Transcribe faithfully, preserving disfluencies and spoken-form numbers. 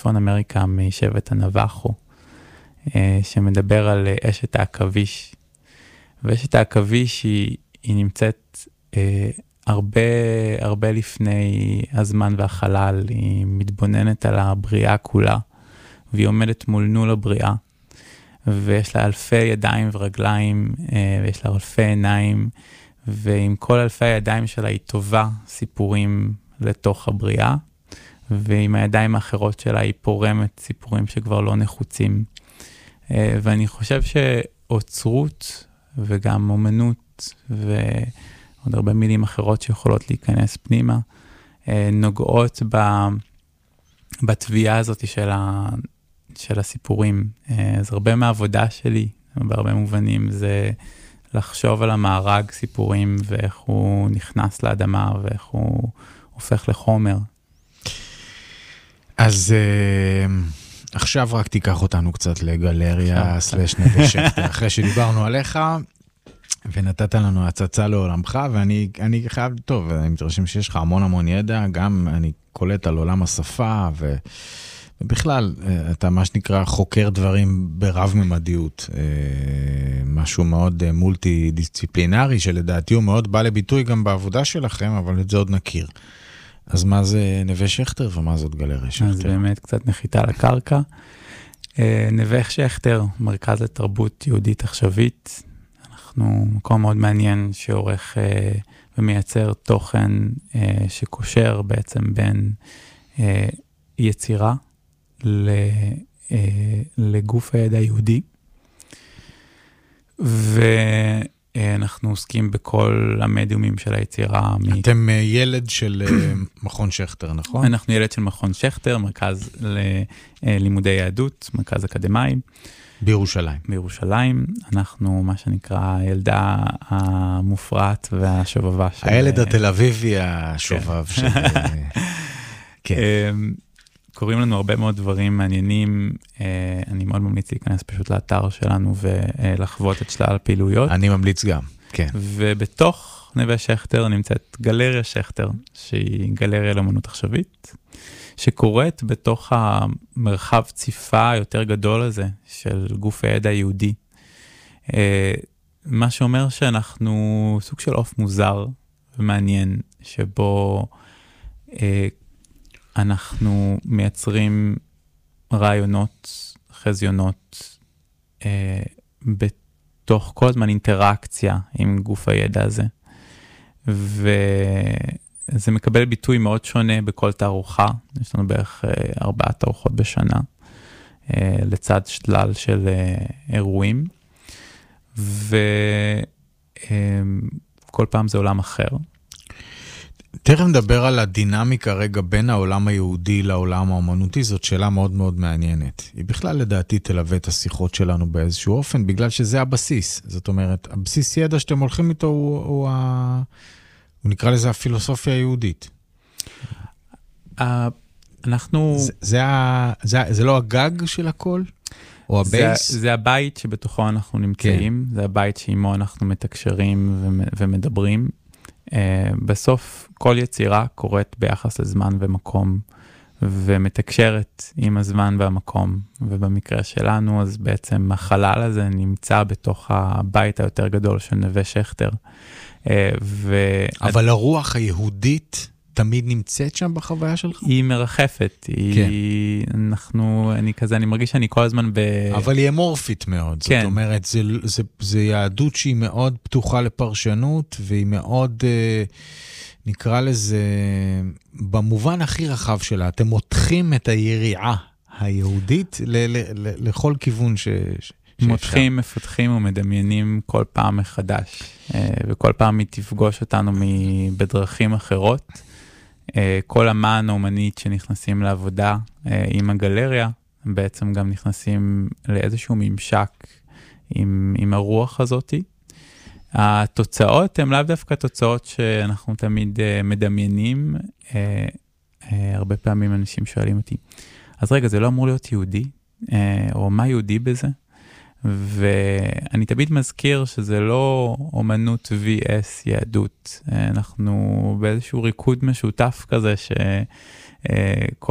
בצפון אמריקה משבט הנבחו, שמדבר על אשת העכביש. ואשת העכביש היא, היא נמצאת הרבה, הרבה לפני הזמן והחלל, היא מתבוננת על הבריאה כולה, והיא עומדת מול נול הבריאה, ויש לה אלפי ידיים ורגליים, ויש לה אלפי עיניים, ועם כל אלפי הידיים שלה היא טובה סיפורים לתוך הבריאה, ועם הידיים האחרות שלה היא פורמת סיפורים שכבר לא נחוצים. ואני חושב שאוצרות וגם אומנות ועוד הרבה מילים אחרות שיכולות להיכנס פנימה, נוגעות ב, בתביעה הזאת של, ה, של הסיפורים. אז הרבה מהעבודה שלי, בהרבה מובנים, זה לחשוב על המארג סיפורים ואיך הוא נכנס לאדמה ואיך הוא הופך לחומר. אז עכשיו רק תיקח אותנו קצת לגלריה סלש נווה שכטר, אחרי שדיברנו עליך ונתת לנו הצצה לעולמך, ואני אני חייב, טוב, אני מתרשם שיש לך המון המון ידע, גם אני קולט על עולם השפה, ו, ובכלל, אתה מה שנקרא חוקר דברים ברב ממדיות, משהו מאוד מולטי דיסציפלינרי, שלדעתי הוא מאוד בא לביטוי גם בעבודה שלכם, אבל את זה עוד נכיר. אז מה זה נווה שכטר ומה זאת גלריה שכטר? אז באמת קצת נחיתה לקרקע. נווה שכטר, מרכז לתרבות יהודית עכשווית. אנחנו מקום מאוד מעניין שעורך ומייצר תוכן שקושר בעצם בין יצירה לגוף הידע היהודי. ו... אנחנו עוסקים בכל המדיומים של היצירה. אתם ילד של מכון שכטר, נכון? אנחנו ילד של מכון שכטר, מרכז ללימודי יהדות, מרכז אקדמי. בירושלים. בירושלים. אנחנו, מה שנקרא, הילדה המופרעת והשובבה של... הילד התל אביבי השובב של... כן. קוראים לנו הרבה מאוד דברים מעניינים, אני מאוד ממליץ להיכנס פשוט לאתר שלנו ולחוות את שלל הפעילויות. אני ממליץ גם, כן. ובתוך נווה שכטר נמצאת גלריה שכטר, שהיא גלריה לאמנות עכשווית, שקורית בתוך המרחב ציפה היותר גדול הזה של גוף הידע היהודי. מה שאומר שאנחנו סוג של עוף מוזר ומעניין, שבו אנחנו מייצרים רעיונות, חזיונות, אה, בתוך כל הזמן אינטראקציה עם גוף הידע הזה. וזה מקבל ביטוי מאוד שונה בכל תערוכה. יש לנו בערך אה, ארבעה תערוכות בשנה, אה, לצד שלל של אה, אירועים. וכל אה, פעם זה עולם אחר. תכף נדבר על הדינמיקה רגע בין העולם היהודי לעולם האומנותי, זאת שאלה מאוד מאוד מעניינת. היא בכלל לדעתי תלווה את השיחות שלנו באיזשהו אופן, בגלל שזה הבסיס. זאת אומרת, הבסיס ידע שאתם הולכים איתו הוא, הוא, ה... הוא נקרא לזה הפילוסופיה היהודית. אנחנו... זה, זה, ה... זה, זה לא הגג של הכל? או הבייס? זה, זה הבית שבתוכו אנחנו נמצאים, כן. זה הבית שעימו אנחנו מתקשרים ומדברים. Uh, בסוף כל יצירה קורית ביחס לזמן ומקום ומתקשרת עם הזמן והמקום, ובמקרה שלנו אז בעצם החלל הזה נמצא בתוך הבית היותר גדול של נווה שכטר. Uh, ו... אבל הרוח היהודית תמיד נמצאת שם בחוויה שלך? היא מרחפת, היא... כן. אנחנו, אני כזה, אני מרגיש שאני כל הזמן ב... אבל היא אמורפית מאוד, כן. זאת אומרת, זה, זה, זה יהדות שהיא מאוד פתוחה לפרשנות, והיא מאוד, נקרא לזה, במובן הכי רחב שלה, אתם מותחים את היריעה היהודית ל, ל, ל, לכל כיוון ש... מותחים, מפתחים ומדמיינים כל פעם מחדש, וכל פעם היא תפגוש אותנו בדרכים אחרות. כל אמן האומנית שנכנסים לעבודה עם הגלריה, בעצם גם נכנסים לאיזשהו ממשק עם, עם הרוח הזאת. התוצאות הן לאו דווקא תוצאות שאנחנו תמיד מדמיינים. הרבה פעמים אנשים שואלים אותי, אז רגע, זה לא אמור להיות יהודי? או מה יהודי בזה? ואני תמיד מזכיר שזה לא אומנות וי אס יהדות, אנחנו באיזשהו ריקוד משותף כזה שכל